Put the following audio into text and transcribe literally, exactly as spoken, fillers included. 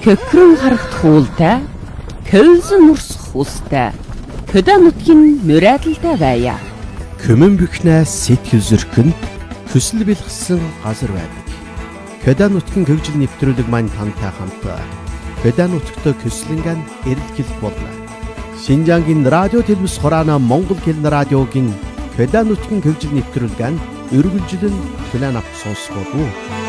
Көкрөн харагт хуултай, көлзөн урсах устай, хөдөө нутгийн мөрөөдөлтэй байя. Көмөн бихнэ сэтгэл зөркөн хүсэл бэлгсэн газар байдаг. Хөдөө нутгийн хөгжил нэвтрүүлэг маань тантай хамт хөдөө нутгт көслөнгөн эрэлхийлэх болно. Шинжангийн радио телевиз хураана Монгол хэлний радиогийн хөдөө нутгийн хөгжил нэвтрүүлгэн өргөлжлөн хүлээн авах сонсгоо.